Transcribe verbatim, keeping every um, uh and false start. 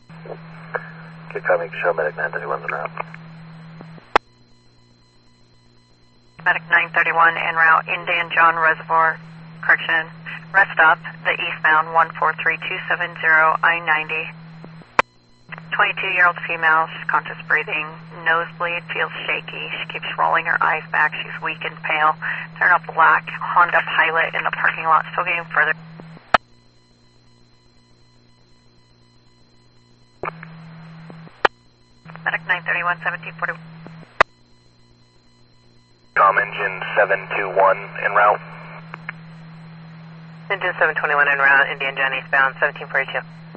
Keep coming, show medic nine thirty-one's en route. Medic nine thirty-one en route, Indian John Reservoir, correction, rest stop, the eastbound one four three two seven zero I ninety. twenty-two-year-old female, she's conscious breathing, nosebleed, feels shaky, she keeps rolling her eyes back, she's weak and pale. Turn up black Honda Pilot in the parking lot, still getting further. Medic nine thirty-one, seventeen forty. Com engine seven two one en route. Engine seven twenty-one en route, Indian John eastbound, seventeen forty-two.